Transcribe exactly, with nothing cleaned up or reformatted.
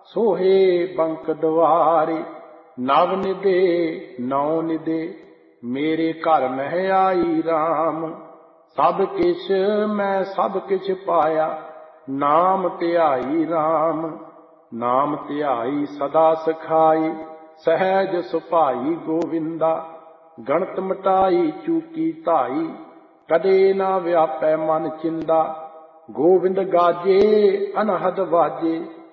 सोहे बंक द्वारे। नव निदे नौ निदे मेरे घर मह आई राम। सब किछ मैं सब किछ पाया नाम ध्याई राम। नाम ध्याई सदा सखाई सहज सुभाई गोविंदा। गणत मिटाई चूकी धाई कदे ना व्यापै मन चिंदा। गोविंद गाजे अनहद बाजे